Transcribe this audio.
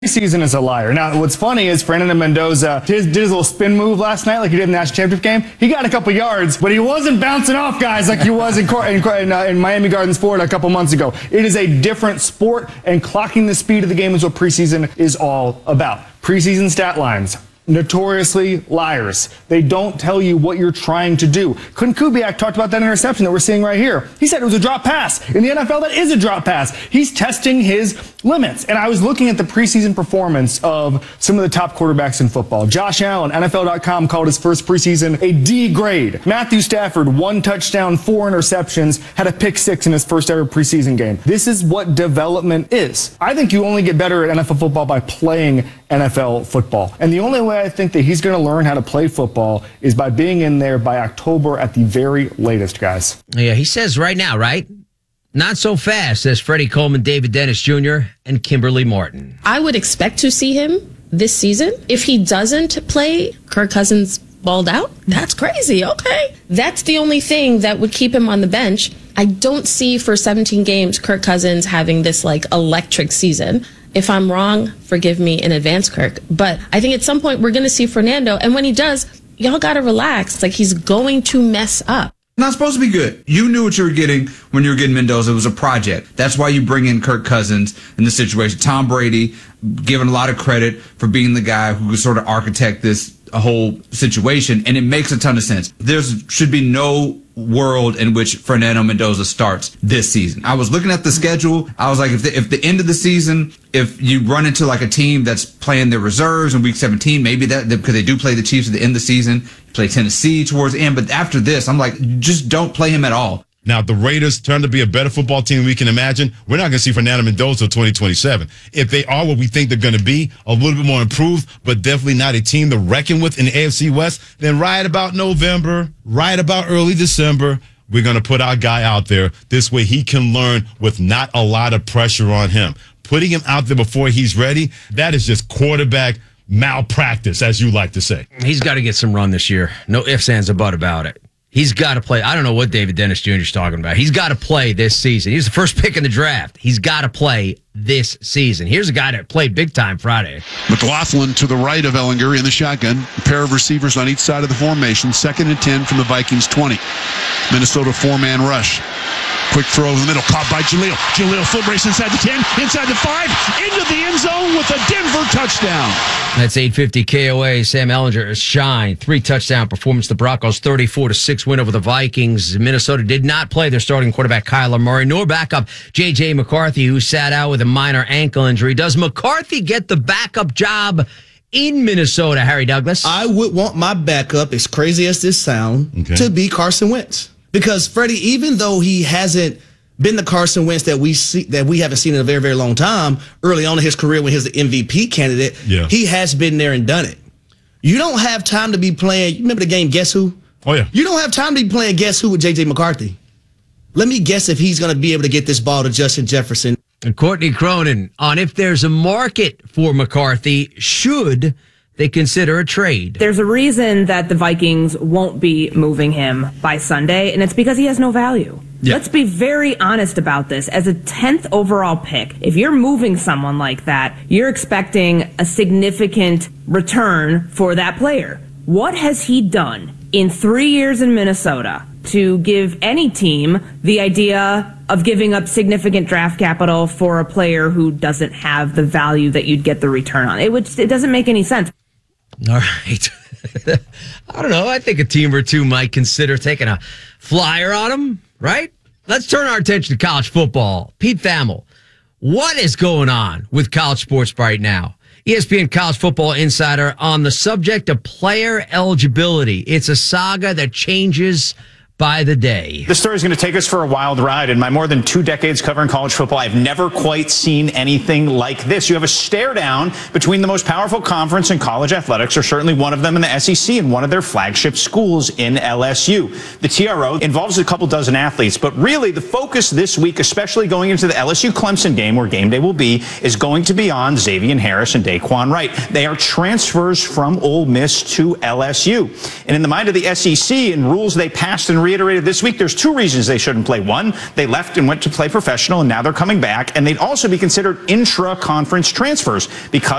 Season is a liar. Now, what's funny is Fernando Mendoza did his little spin move last night like he did in the national championship game. He got a couple yards, but he wasn't bouncing off guys like he was in Miami Gardens, Florida a couple months ago. It is a different sport, and clocking the speed of the game is what preseason is all about. Preseason stat lines. Notoriously liars. They don't tell you what you're trying to do. Clint Kubiak talked about that interception that we're seeing right here. He said it was a drop pass. In the NFL, that is a drop pass. He's testing his limits. And I was looking at the preseason performance of some of the top quarterbacks in football. Josh Allen, NFL.com, called his first preseason a D grade. Matthew Stafford, 1 touchdown, 4 interceptions, had a pick 6 in his first ever preseason game. This is what development is. I think you only get better at NFL football by playing NFL football. And the only way I think that he's going to learn how to play football is by being in there by October at the very latest, guys. Yeah, he says right now, right? Not so fast, says Freddie Coleman, David Dennis Jr., and Kimberly Martin. I would expect to see him this season. If he doesn't play, Kirk Cousins balled out. That's crazy. Okay. That's the only thing that would keep him on the bench. I don't see for 17 games Kirk Cousins having this electric season. If I'm wrong, forgive me in advance, Kirk. But I think at some point we're going to see Fernando. And when he does, y'all got to relax. He's going to mess up. Not supposed to be good. You knew what you were getting when you were getting Mendoza. It was a project. That's why you bring in Kirk Cousins in this situation. Tom Brady, given a lot of credit for being the guy who could sort of architect this whole situation, and it makes a ton of sense. There should be no world in which Fernando Mendoza starts this season. I was looking at the schedule. I was like, if the end of the season, if you run into a team that's playing their reserves in week 17, maybe that, because they do play the Chiefs at the end of the season, you play Tennessee towards the end. But after this, I'm like, just don't play him at all. Now, if the Raiders turn to be a better football team we can imagine, we're not going to see Fernando Mendoza until 2027. If they are what we think they're going to be, a little bit more improved, but definitely not a team to reckon with in the AFC West, then right about November, right about early December, we're going to put our guy out there. This way he can learn with not a lot of pressure on him. Putting him out there before he's ready, that is just quarterback malpractice, as you like to say. He's got to get some run this year. No ifs, ands, or buts about it. He's got to play. I don't know what David Dennis Jr. is talking about. He's got to play this season. He's the first pick in the draft. He's got to play this season. Here's a guy that played big time Friday. McLaughlin to the right of Ellinger in the shotgun. A pair of receivers on each side of the formation. 2nd and 10 from the Vikings 20. Minnesota 4-man rush. Quick throw over the middle, caught by Jaleel. Jaleel foot race inside the 10, inside the 5, into the end zone with a Denver touchdown. That's 850 KOA. Sam Ellinger shine. 3 touchdown performance. The Broncos 34-6 win over the Vikings. Minnesota did not play their starting quarterback Kyler Murray, nor backup J.J. McCarthy, who sat out with a minor ankle injury. Does McCarthy get the backup job in Minnesota, Harry Douglas? I would want my backup, as crazy as this sounds, to be Carson Wentz. Because Freddie, even though he hasn't been the Carson Wentz that we haven't seen in a very, very long time, early on in his career when he was the MVP candidate, he has been there and done it. You don't have time to be playing. You remember the game Guess Who? Oh, yeah. You don't have time to be playing Guess Who with J.J. McCarthy. Let me guess if he's going to be able to get this ball to Justin Jefferson. And Courtney Cronin on if there's a market for McCarthy, should they consider a trade? There's a reason that the Vikings won't be moving him by Sunday, and it's because he has no value. Yeah. Let's be very honest about this. As a 10th overall pick, if you're moving someone like that, you're expecting a significant return for that player. What has he done in 3 years in Minnesota to give any team the idea of giving up significant draft capital for a player who doesn't have the value that you'd get the return on? It doesn't make any sense. All right. I don't know. I think a team or two might consider taking a flyer on him, right? Let's turn our attention to college football. Pete Thamel, what is going on with college sports right now? ESPN College Football Insider on the subject of player eligibility. It's a saga that changes by the day. This story is going to take us for a wild ride. In my more than 2 decades covering college football, I've never quite seen anything like this. You have a stare down between the most powerful conference in college athletics, or certainly one of them in the SEC, and one of their flagship schools in LSU. The TRO involves a couple dozen athletes, but really the focus this week, especially going into the LSU-Clemson game, where game day will be, is going to be on Xavier Harris and Daquan Wright. They are transfers from Ole Miss to LSU. And in the mind of the SEC and rules they passed and reiterated this week there's 2 reasons they shouldn't play. One, they left and went to play professional, and now they're coming back, and they'd also be considered intra-conference transfers because